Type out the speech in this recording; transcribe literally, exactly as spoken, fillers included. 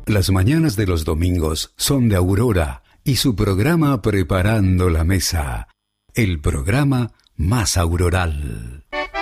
Las mañanas de los domingos son de Aurora y su programa Preparando la Mesa, el programa más auroral.